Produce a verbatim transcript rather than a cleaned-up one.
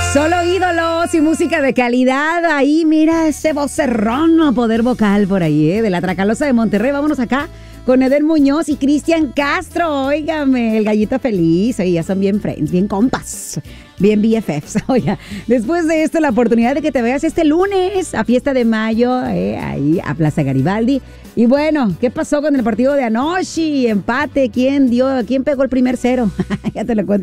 Solo ídolos y música de calidad. Ahí, mira ese vocerrón, poder vocal por ahí, ¿eh? De la Tracalosa de Monterrey. Vámonos acá con Eder Muñoz y Cristian Castro. Óigame, el gallito feliz. Oye, ya son bien friends, bien compas, bien B F Fs. Oiga, después de esto, la oportunidad de que te veas este lunes a Fiesta de Mayo, eh, ahí a Plaza Garibaldi. Y bueno, ¿qué pasó con el partido de anoche? Empate, ¿quién dio, quién pegó el primer cero? Ya te lo cuento.